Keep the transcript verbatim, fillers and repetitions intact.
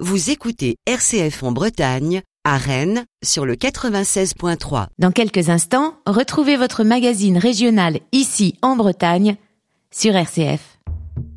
Vous écoutez R C F en Bretagne, à Rennes, sur le quatre-vingt-seize point trois. Dans quelques instants, retrouvez votre magazine régional ici en Bretagne sur R C F.